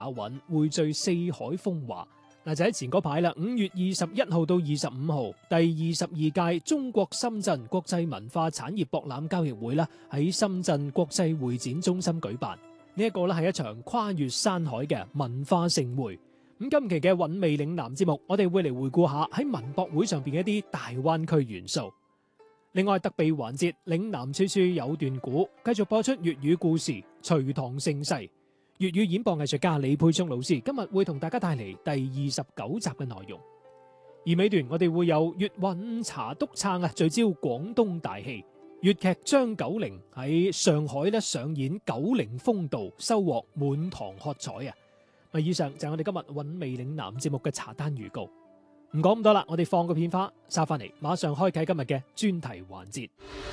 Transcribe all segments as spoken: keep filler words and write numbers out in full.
亞運匯聚四海風華。嗱，就喺前嗰排啦，五月二十一號到二十五號，第二十二屆中國深圳國際文化產業博覽交易會啦，喺深圳國際會展中心舉辦。呢一個咧係一場跨越山海嘅文化盛會。咁今期嘅韻味嶺南節目，我哋會嚟回顧下喺文博會上邊嘅一啲大灣區元素。另外特備環節嶺南處處有段古，繼續播出粵語故事《隋唐盛世》。粵語演播藝術家李佩聰老師今日會同大家帶嚟第二十九集嘅內容。而尾段我哋會有粵韻茶篤撐啊，聚焦廣東大戲。粵劇張九齡喺上海咧上演九齡風度，收穫滿堂喝彩啊！以上就係我哋今日韻味嶺南節目嘅茶單預告。唔講咁多啦，我哋放個片花，沙翻嚟，馬上開啟今日嘅專題環節。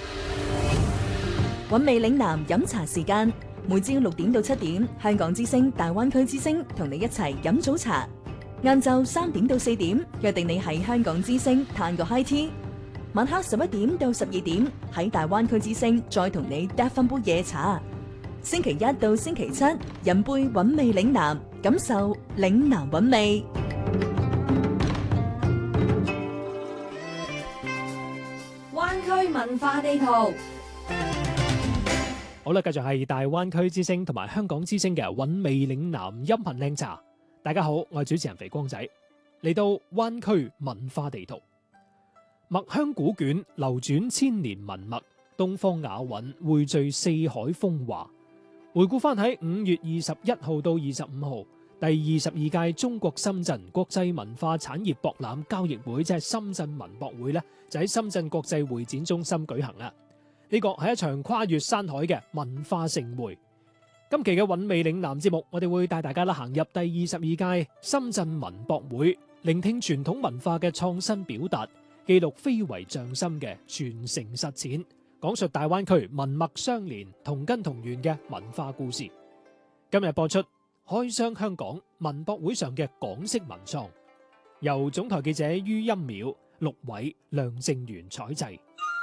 韻味嶺南飲茶時間，每朝六點到七點，香港之聲、大灣區之聲同你一齊飲早茶。晏晝三點到四點，約定你喺香港之聲嘆個 high tea。晚黑十一點到十二點，喺大灣區之聲再同你嗒翻杯夜茶。星期一到星期七，飲杯韻味嶺南，感受嶺南韻味。 灣區文化地圖。 好啦，繼續係大灣區之聲同埋香港之聲嘅韻味嶺南音頻靚茶。大家好，我係主持人肥光仔，嚟到灣區文化地圖。墨香古卷流轉千年文墨，東方雅韻匯聚四海風華。回顧翻喺五月二十一號到二十五號，第二十二屆中國深圳國際文化產業博覽交易會，即係深圳文博會咧，就喺深圳國際會展中心舉行啦。呢個係一場跨越山海嘅文化盛會。今期嘅韻味嶺南節目，我哋會帶大家啦行入第二十二屆深圳文博會，聆聽傳統文化嘅創新表達，記錄非遺匠心嘅傳承實踐，講述大灣區文脈相連、同根同源嘅文化故事。今日播出開箱香港文博會上嘅港式文創，由總台記者于音淼、陸偉、梁正元採製。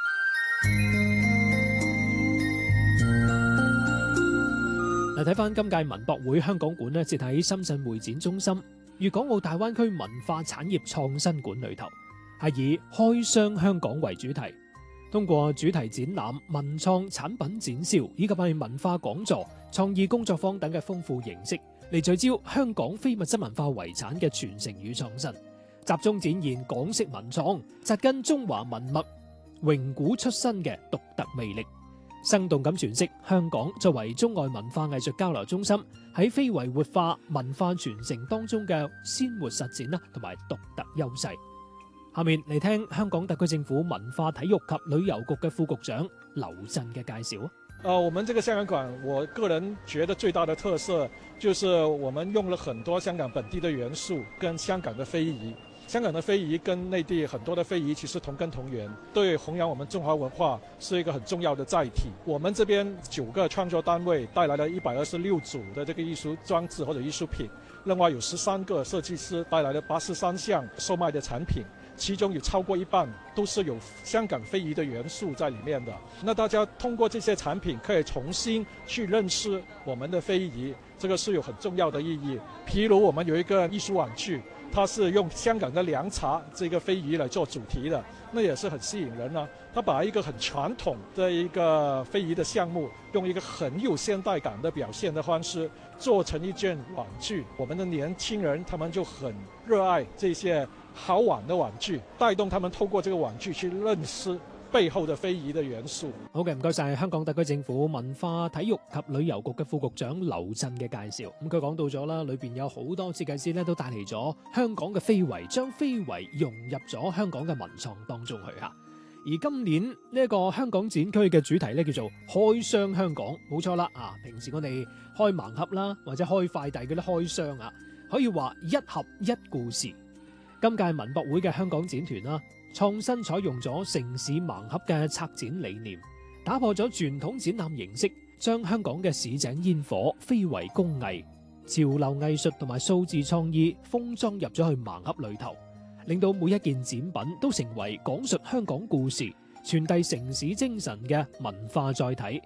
嗱，睇翻今屆文博會香港館咧，設喺深圳會展中心粵港澳大灣區文化產業創新館裏頭，係以開箱香港為主題，通過主題展覽、文創產品展銷以及係文化講座、創意工作坊等嘅豐富形式，嚟聚焦香港非物質文化遺產嘅傳承與創新，集中展現港式文創紮根中華文脈、榮古出身嘅獨特魅力，生動咁詮釋香港作為中外文化藝術交流中心喺非遺活化文化傳承當中嘅鮮活實踐啦，同埋獨特優勢。下面嚟聽香港特區政府文化體育及旅遊局嘅副局長劉震嘅介紹啊。 呃，我們這個香港館，我個人覺得最大的特色就是我們用了很多香港本地的元素，跟香港的非遺。香港的非遺跟內地很多的非遺其實同根同源，對弘揚我們中華文化是一個很重要的載體。我們這邊九個創作單位帶來了一百二十六組的這個藝術裝置或者藝術品，另外有十三個設計師帶來了八十三項售賣的產品，其中有超過一半都是有香港非遺的元素在裡面的。那大家通過這些產品可以重新去認識我們的非遺，這個是有很重要的意義。譬如我們有一個藝術玩具，它是用香港的涼茶這個非遺來做主題的，那也是很吸引人啊。它把一個很傳統的一個非遺的項目，用一個很有現代感的表現的方式做成一件玩具。我們的年輕人他們就很熱愛這些好玩的玩具，帶動他們透過這個玩具去認識背後的非遺的元素。 好嘅，唔該晒香港特區政府文化體育及旅遊局嘅副局長劉震嘅介紹。咁佢講到咗啦，裏邊有好多設計師咧都帶嚟咗香港嘅非遺，將非遺融入咗香港嘅文創當中去吓。而今年呢一個香港展區嘅主題咧叫做開箱香港，冇錯啦啊！平時我哋開盲盒啦，或者開快遞嗰啲開箱啊，可以話一盒一故事。今屆文博會嘅香港展團啦，創新採用咗城市盲盒嘅策展理念，打破咗傳統展覽形式，將香港嘅市井煙火、非遺工藝、潮流藝術同埋數字創意封裝入咗去盲盒裏頭，令到每一件展品都成為講述香港故事、傳遞城市精神嘅文化載體。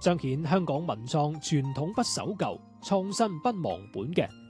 彰顯香港文創傳統不守舊、創新不忘本嘅